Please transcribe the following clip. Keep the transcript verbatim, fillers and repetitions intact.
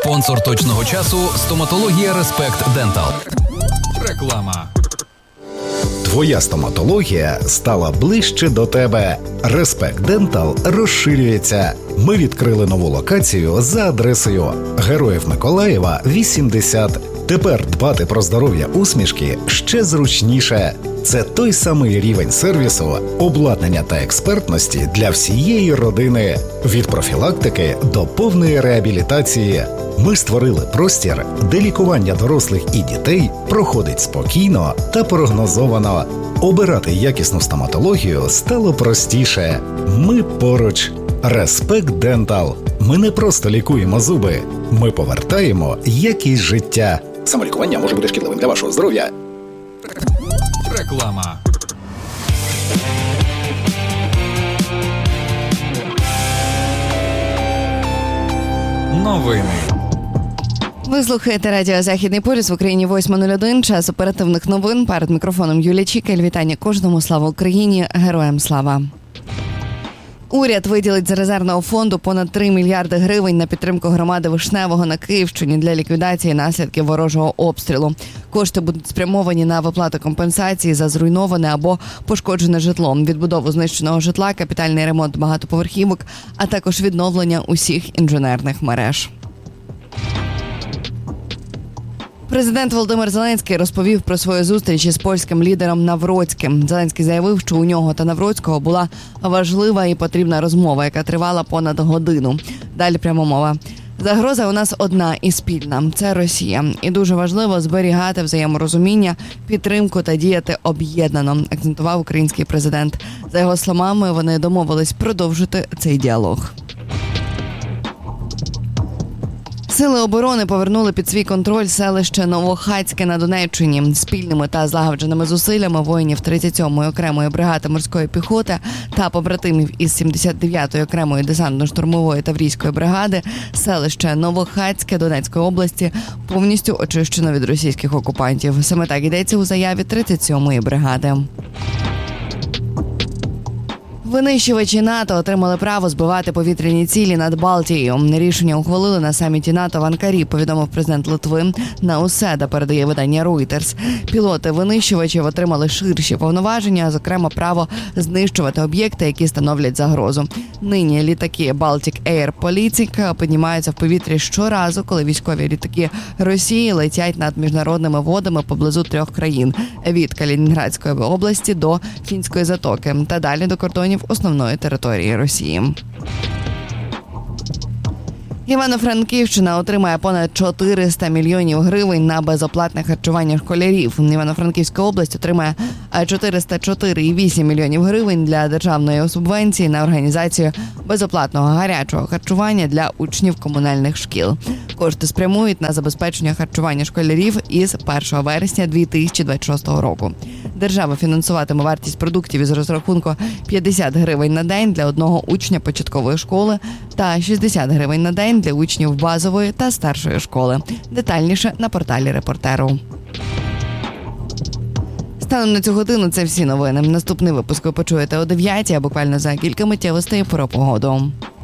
Спонсор точного часу – стоматологія Респект Дентал. Реклама. Твоя стоматологія стала ближче до тебе. Респект Дентал розширюється. Ми відкрили нову локацію за адресою Героїв Миколаєва, вісімдесят. Тепер дбати про здоров'я усмішки ще зручніше. Це той самий рівень сервісу, обладнання та експертності для всієї родини. Від профілактики до повної реабілітації. Ми створили простір, де лікування дорослих і дітей проходить спокійно та прогнозовано. Обирати якісну стоматологію стало простіше. Ми поруч. Респект Дентал. Ми не просто лікуємо зуби. Ми повертаємо якість життя. Самолікування може бути шкідливим для вашого здоров'я. Реклама. Новини. Ви слухаєте радіо «Західний полюс», в Україні восьма нуль один, час оперативних новин. Перед мікрофоном Юлія Чікель. Вітання кожному. Слава Україні! Героям слава! Уряд виділить з резервного фонду понад три мільярди гривень на підтримку громади Вишневого на Київщині для ліквідації наслідків ворожого обстрілу. Кошти будуть спрямовані на виплату компенсації за зруйноване або пошкоджене житло, відбудову знищеного житла, капітальний ремонт багатоповерхівок, а також відновлення усіх інженерних мереж. Президент Володимир Зеленський розповів про свою зустріч із польським лідером Навроцьким. Зеленський заявив, що у нього та Навроцького була важлива і потрібна розмова, яка тривала понад годину. Далі пряма мова. Загроза у нас одна і спільна – це Росія. І дуже важливо зберігати взаєморозуміння, підтримку та діяти об'єднано, акцентував український президент. За його словами, вони домовились продовжити цей діалог. Сили оборони повернули під свій контроль селище Новохацьке на Донеччині. Спільними та злагодженими зусиллями воїнів тридцять сьомої окремої бригади морської піхоти та побратимів із сімдесят дев'ятої окремої десантно-штурмової таврійської бригади селище Новохацьке Донецької області повністю очищено від російських окупантів. Саме так йдеться у заяві тридцять сьомої бригади. Винищувачі НАТО отримали право збивати повітряні цілі над Балтією. Рішення ухвалили на саміті НАТО в Анкарі, повідомив президент Литви Науседа, передає видання Reuters. Пілоти винищувачів отримали ширші повноваження, зокрема право знищувати об'єкти, які становлять загрозу. Нині літаки Baltic Air Politic піднімаються в повітрі щоразу, коли військові літаки Росії летять над міжнародними водами поблизу трьох країн – від Калінінградської області до Фінської затоки та далі до кордонів основної території Росії. Івано-Франківщина отримає понад чотириста мільйонів гривень на безоплатне харчування школярів. Івано-Франківська область отримає чотириста чотири цілих вісім мільйонів гривень для державної субвенції на організацію безоплатного гарячого харчування для учнів комунальних шкіл. Кошти спрямують на забезпечення харчування школярів із першого вересня дві тисячі двадцять шостого року. Держава фінансуватиме вартість продуктів із розрахунку п'ятдесят гривень на день для одного учня початкової школи та шістдесят гривень на день для учнів базової та старшої школи. Детальніше на порталі Репортеру. Станом на цю годину це всі новини. Наступний випуск ви почуєте о дев'ятій, а буквально за кілька миттєвостей про погоду.